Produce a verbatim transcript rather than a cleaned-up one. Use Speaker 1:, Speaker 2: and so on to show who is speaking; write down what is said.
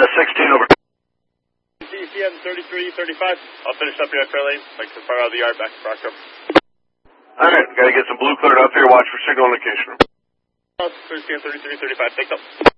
Speaker 1: sixteen over.
Speaker 2: C C M thirty-three thirty-five. I'll finish up here at Fairlane. Like to fire out of the yard back to Brockdrum.
Speaker 1: Alright, gotta get some blue cleared up here. Watch for signal indication.
Speaker 2: C C M thirty-three thirty-five. Thanks up.